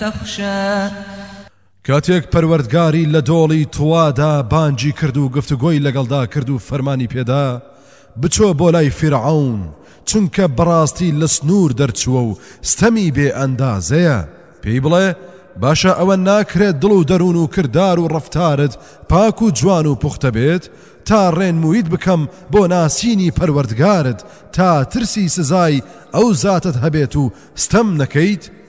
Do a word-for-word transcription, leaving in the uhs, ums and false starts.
تخشى کاتێک پەروەردگاری لە دۆڵی توادا بانجی کرد و گفتوگۆی لەگەڵدا کرد و فەرمانی پێدا بچۆ بۆ لای فیرعەون چونکە بەڕاستی لە سنوور دەرچووە و ستەمی بێ ئەندازەیە پێی بڵێ باشە ئەوە ناکرێت دڵ و دەروون و کردار و ڕەفتارت پاک و جوان و پوختە بێت تا ڕێنمویت بکەم بۆ ناسینی پەروەردگارت تا ترسی سزای ئەو زاتت هەبێت و ستەم نەکەیت